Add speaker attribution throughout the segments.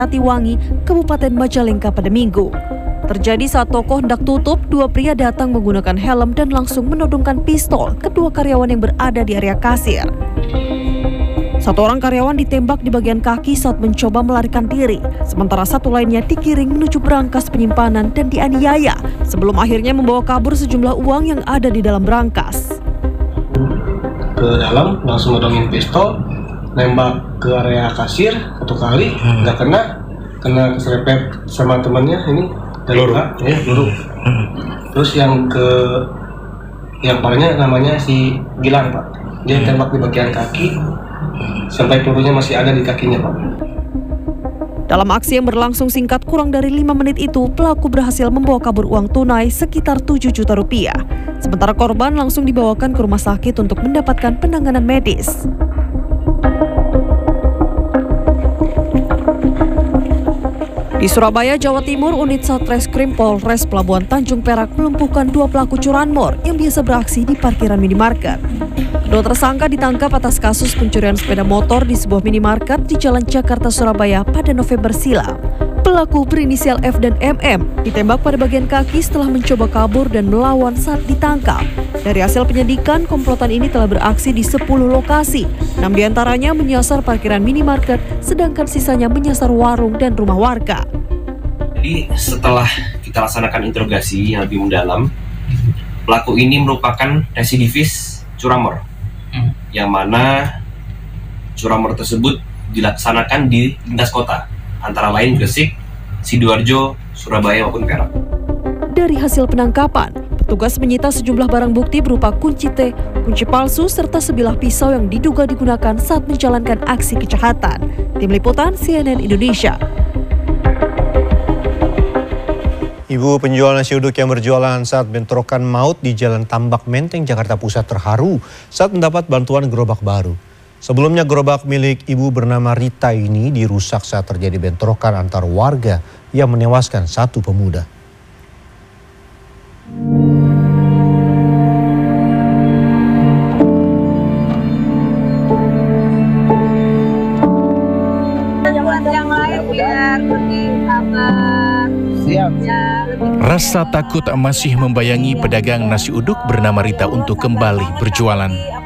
Speaker 1: Jatiwangi, Kabupaten Majalengka pada Minggu. Terjadi saat toko hendak tutup, dua pria datang menggunakan helm dan langsung menodongkan pistol kedua karyawan yang berada di area kasir. Satu orang karyawan ditembak di bagian kaki saat mencoba melarikan diri, sementara satu lainnya digiring menuju berangkas penyimpanan dan dianiaya sebelum akhirnya membawa kabur sejumlah uang yang ada di dalam berangkas.
Speaker 2: Ke dalam, langsung nodongin pistol, nembak ke area kasir satu kali, nggak kena keserempet sama temannya ini dari peluru. Terus yang parahnya namanya si Gilang, Pak. Dia tembak di bagian kaki sampai pelurunya masih ada di kakinya, Pak.
Speaker 1: Dalam aksi yang berlangsung singkat kurang dari 5 menit itu, pelaku berhasil membawa kabur uang tunai sekitar 7 juta rupiah. Sementara korban langsung dibawakan ke rumah sakit untuk mendapatkan penanganan medis. Di Surabaya, Jawa Timur, unit Satreskrim Polres Pelabuhan Tanjung Perak melumpuhkan 2 pelaku curanmor yang biasa beraksi di parkiran minimarket. Kedua tersangka ditangkap atas kasus pencurian sepeda motor di sebuah minimarket di Jalan Jakarta, Surabaya pada November silam. Pelaku berinisial F dan MM ditembak pada bagian kaki setelah mencoba kabur dan melawan saat ditangkap. Dari hasil penyidikan, komplotan ini telah beraksi di 10 lokasi. 6 diantaranya menyasar parkiran minimarket, sedangkan sisanya menyasar warung dan rumah warga.
Speaker 3: Jadi setelah kita laksanakan interogasi yang lebih mendalam, pelaku ini merupakan residivis curanmor, yang mana curanmor tersebut dilaksanakan di lintas kota, antara lain Gresik, Sidoarjo, Surabaya maupun Perak.
Speaker 1: Dari hasil penangkapan, petugas menyita sejumlah barang bukti berupa kunci T, kunci palsu, serta sebilah pisau yang diduga digunakan saat menjalankan aksi kejahatan. Tim Liputan CNN Indonesia.
Speaker 4: Ibu penjual nasi uduk yang berjualan saat bentrokan maut di Jalan Tambak Menteng, Jakarta Pusat terharu saat mendapat bantuan gerobak baru. Sebelumnya gerobak milik ibu bernama Rita ini dirusak saat terjadi bentrokan antar warga yang menewaskan satu pemuda.
Speaker 5: Rasa takut masih membayangi pedagang nasi uduk bernama Rita untuk kembali berjualan.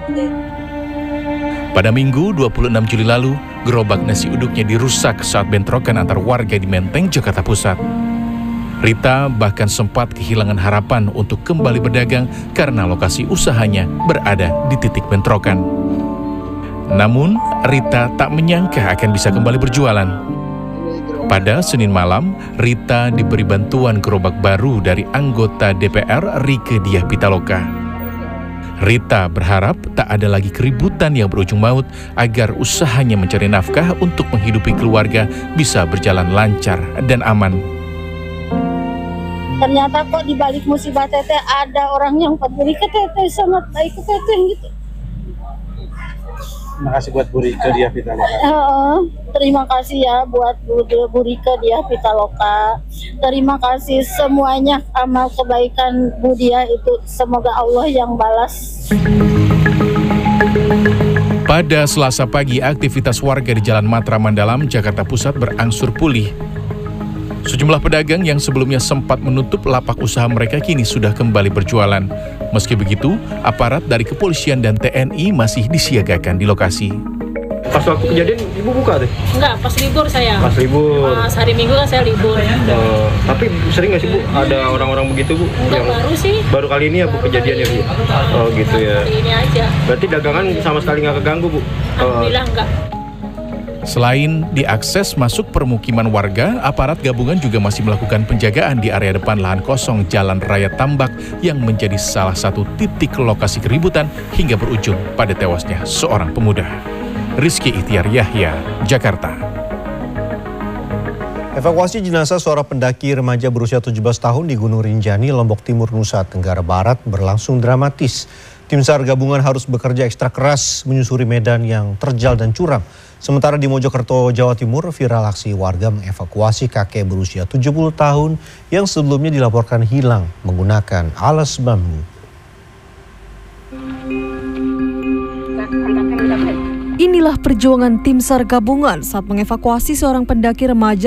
Speaker 5: Pada Minggu 26 Juli lalu, gerobak nasi uduknya dirusak saat bentrokan antar warga di Menteng, Jakarta Pusat. Rita bahkan sempat kehilangan harapan untuk kembali berdagang karena lokasi usahanya berada di titik bentrokan. Namun, Rita tak menyangka akan bisa kembali berjualan. Pada Senin malam, Rita diberi bantuan gerobak baru dari anggota DPR Rieke Diah Pitaloka. Rita berharap tak ada lagi keributan yang berujung maut agar usahanya mencari nafkah untuk menghidupi keluarga bisa berjalan lancar dan aman.
Speaker 6: Ternyata kok di balik musibah teteh ada orang yang peduli ke teteh sama baik ke teteh gitu.
Speaker 2: Terima kasih buat Bu Rieke Diah Pitaloka.
Speaker 6: Terima kasih ya buat Bu Rieke Diah Pitaloka. Terima kasih semuanya, amal kebaikan Bu Diah itu semoga Allah yang balas.
Speaker 5: Pada Selasa pagi, aktivitas warga di Jalan Matra Mandalam, Jakarta Pusat berangsur pulih. Sejumlah pedagang yang sebelumnya sempat menutup lapak usaha mereka kini sudah kembali berjualan. Meski begitu, aparat dari kepolisian dan TNI masih disiagakan di lokasi.
Speaker 2: Pas waktu kejadian ibu buka deh?
Speaker 7: Enggak, pas libur saya.
Speaker 2: Pas libur?
Speaker 7: Pas hari Minggu kan saya libur.
Speaker 2: Tapi sering nggak sih Bu ada orang-orang begitu Bu?
Speaker 7: Enggak, baru sih.
Speaker 2: Baru kali ini ya Bu kejadian ya Bu? Oh gitu ya.
Speaker 7: Hari ini aja.
Speaker 2: Berarti dagangan sama sekali nggak keganggu Bu?
Speaker 7: Alhamdulillah enggak.
Speaker 5: Selain diakses masuk permukiman warga, aparat gabungan juga masih melakukan penjagaan di area depan lahan kosong Jalan Raya Tambak yang menjadi salah satu titik lokasi keributan hingga berujung pada tewasnya seorang pemuda. Rizky Ihtiar Yahya, Jakarta.
Speaker 4: Evakuasi jenazah seorang pendaki remaja berusia 17 tahun di Gunung Rinjani, Lombok Timur, Nusa Tenggara Barat berlangsung dramatis. Tim SAR gabungan harus bekerja ekstra keras menyusuri medan yang terjal dan curam. Sementara di Mojokerto, Jawa Timur, viral aksi warga mengevakuasi kakek berusia 70 tahun yang sebelumnya dilaporkan hilang menggunakan alas bambu.
Speaker 1: Inilah perjuangan tim SAR gabungan saat mengevakuasi seorang pendaki remaja